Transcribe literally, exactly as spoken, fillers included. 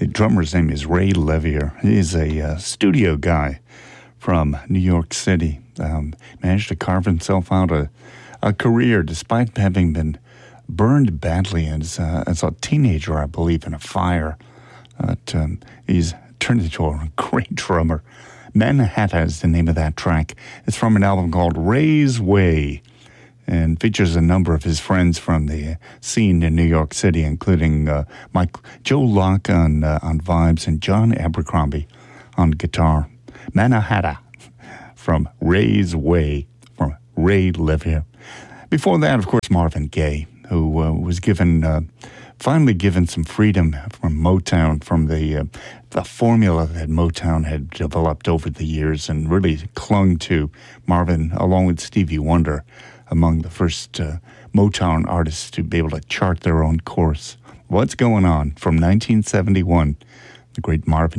The drummer's name is Ray Levier. He's a uh, studio guy from New York City. Um, managed to carve himself out a, a career despite having been burned badly as, uh, as a teenager, I believe, in a fire. But, um, he's turned into a great drummer. Manhattan is the name of that track. It's from an album called Ray's Way, and features a number of his friends from the scene in New York City, including uh, Mike, Joe Locke on uh, on vibes and John Abercrombie on guitar. Manhattan from Ray's Way, from Ray Levier. Before that, of course, Marvin Gaye, who uh, was given, uh, finally given some freedom from Motown, from the uh, the formula that Motown had developed over the years, and really clung to. Marvin, along with Stevie Wonder, among the first uh, Motown artists to be able to chart their own course. What's Going On from nineteen seventy-one, the great Marvin